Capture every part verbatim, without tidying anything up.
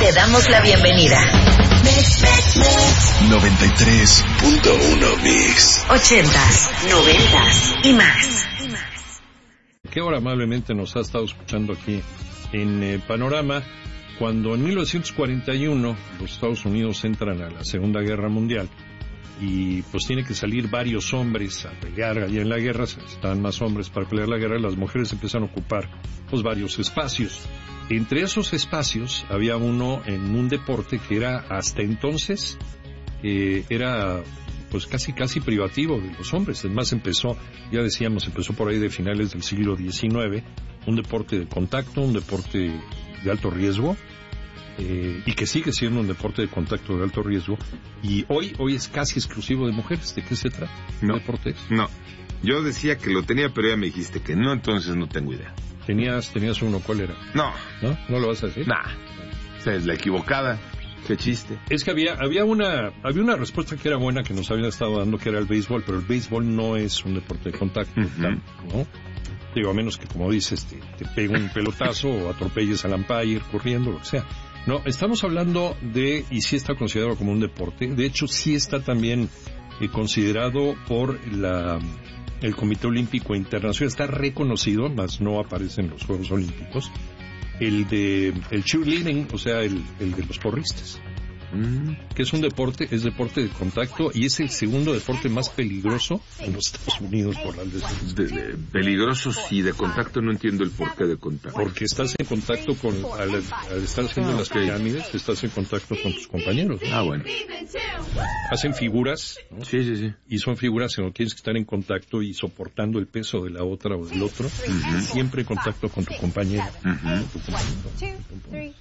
Te damos la bienvenida. noventa y tres punto uno Mix. Ochentas, noventas y más. Que ahora amablemente nos ha estado escuchando aquí en eh, Panorama, cuando en mil novecientos cuarenta y uno los Estados Unidos entran a la Segunda Guerra Mundial y pues tiene que salir varios hombres a pelear allá en la guerra, se necesitan más hombres para pelear la guerra, las mujeres empiezan a ocupar pues varios espacios. Entre esos espacios había uno en un deporte que era hasta entonces eh, era pues casi casi privativo de los hombres. Además empezó, ya decíamos, empezó por ahí de finales del siglo diecinueve, un deporte de contacto, un deporte de alto riesgo, eh, y que sigue siendo un deporte de contacto de alto riesgo, y hoy hoy es casi exclusivo de mujeres. ¿De qué se trata? No, ¿Deporte? No, yo decía que lo tenía, pero ya me dijiste que no, entonces no tengo idea. Tenías, tenías uno, ¿cuál era? No. ¿No? ¿No lo vas a decir? Nah, esa es la equivocada. Qué chiste. Es que había había una había una respuesta que era buena que nos habían estado dando, que era el béisbol, pero el béisbol no es un deporte de contacto, uh-huh. ¿no? Digo, a menos que, como dices, te, te pegue un pelotazo o atropelles al umpire corriendo, lo que sea. No, estamos hablando de, y sí está considerado como un deporte, de hecho sí está también eh, considerado por la el Comité Olímpico Internacional, está reconocido, mas no aparece en los Juegos Olímpicos, el de el cheerleading, o sea, el, el de los porristas, mm. que es un deporte, es deporte de contacto y es el segundo deporte más peligroso en los Estados Unidos por la de, de, Peligroso sí, de contacto no entiendo el porqué de contacto. Porque estás en contacto con, al, al estar haciendo las pirámides, estás en contacto con tus compañeros, ¿no? Ah, bueno. Hacen figuras, ¿no? Sí, sí, sí. Y son figuras en las que tienes que estar en contacto y soportando el peso de la otra o del otro, uh-huh. siempre en contacto con tu compañero. Uh-huh. Tu compañero.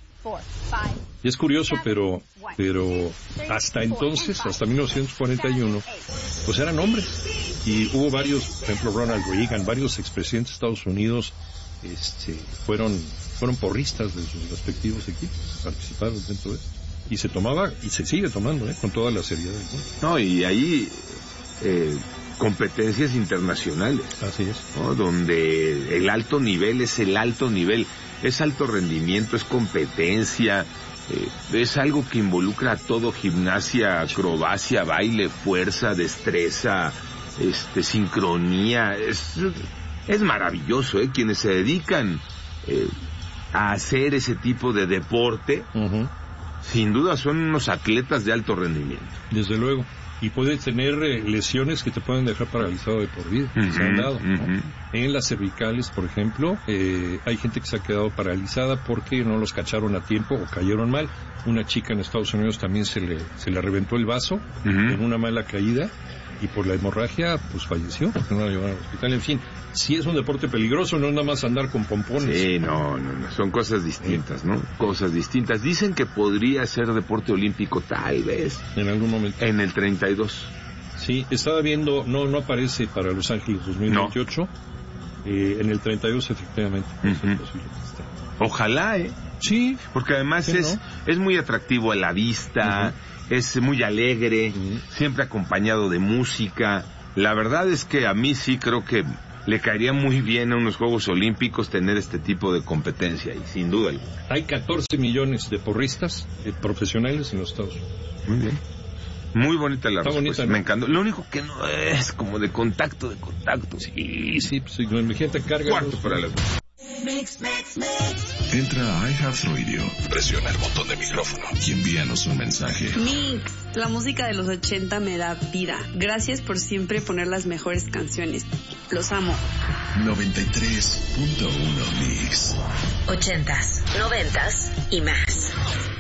Y es curioso, pero pero hasta entonces, hasta mil novecientos cuarenta y uno, pues eran hombres. Y hubo varios, por ejemplo, Ronald Reagan, varios expresidentes de Estados Unidos este, fueron fueron porristas de sus respectivos equipos, participaron dentro de eso. Y se tomaba, y se sigue tomando, ¿eh? Con toda la seriedad del mundo. No, y ahí eh, competencias internacionales. Así es. ¿No? Donde el alto nivel es el alto nivel. Es alto rendimiento, es competencia, eh, es algo que involucra a todo: gimnasia, acrobacia, baile, fuerza, destreza, este, sincronía. Es, es maravilloso, ¿eh? Quienes se dedican eh, a hacer ese tipo de deporte, uh-huh. sin duda son unos atletas de alto rendimiento. Desde luego. Y puedes tener eh, lesiones que te pueden dejar paralizado de por vida, uh-huh, se han dado, ¿no? Uh-huh. En las cervicales, por ejemplo, eh, hay gente que se ha quedado paralizada porque no los cacharon a tiempo o cayeron mal. Una chica en Estados Unidos también se le se le reventó el vaso uh-huh. en una mala caída y por la hemorragia pues falleció porque no la llevaron al hospital. En fin, sí es un deporte peligroso, no es nada más andar con pompones. Sí, no, no, no, son cosas distintas, ¿no? Cosas distintas. Dicen que podría ser deporte olímpico, tal vez. En algún momento. En el treinta y dos. Sí, estaba viendo, no no aparece para Los Ángeles dos mil veintiocho. No. Eh, en el treinta y dos efectivamente. Uh-huh. Es posible que esté. Ojalá, ¿eh? Sí. Porque además sí, es, ¿no? es muy atractivo a la vista, uh-huh. es muy alegre, uh-huh. siempre acompañado de música. La verdad es que a mí sí creo que le caería muy bien a unos Juegos Olímpicos tener este tipo de competencia, y sin duda alguna. Hay catorce millones de porristas eh, profesionales en los Estados Unidos. Muy bien. Muy bonita la Está respuesta, bonita, ¿no? Me encantó. Lo único que no es como de contacto, de contacto. Sí, sí, pues imagínate carga. Cuarto para las... Mix, mix, mix. Entra a iHeartRadio, presiona el botón de micrófono y envíanos un mensaje. Mix, la música de los ochenta me da vida. Gracias por siempre poner las mejores canciones. Los amo. noventa y tres punto uno Mix. Ochentas, noventas y más.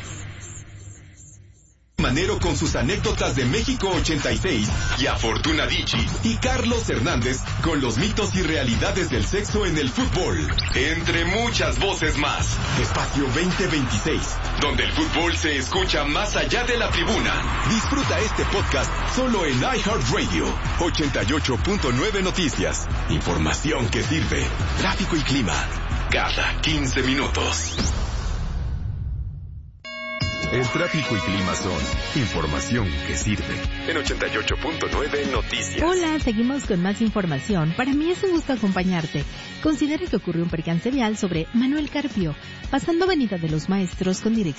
Manero con sus anécdotas de México ochenta y seis y a Fortuna Dicci y Carlos Hernández con los mitos y realidades del sexo en el fútbol. Entre muchas voces más. Espacio veinte veintiséis, donde el fútbol se escucha más allá de la tribuna. Disfruta este podcast solo en iHeartRadio. ochenta y ocho punto nueve Noticias. Información que sirve. Tráfico y clima. Cada quince minutos. El tráfico y clima son información que sirve. En ochenta y ocho punto nueve Noticias. Hola, seguimos con más información. Para mí es un gusto acompañarte. Considera que ocurrió un percance vial sobre Manuel Carpio, pasando Avenida de los Maestros con dirección